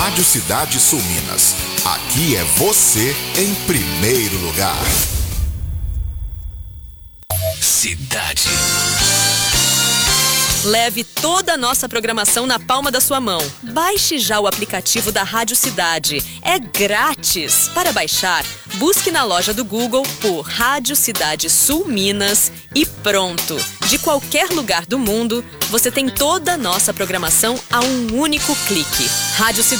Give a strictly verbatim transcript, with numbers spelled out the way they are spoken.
Rádio Cidade Sul Minas. Aqui é você em primeiro lugar. Cidade. Leve toda a nossa programação na palma da sua mão. Baixe já o aplicativo da Rádio Cidade. É grátis. Para baixar, busque na loja do Google por Rádio Cidade Sul Minas e pronto. De qualquer lugar do mundo, você tem toda a nossa programação a um único clique. Rádio Cidade.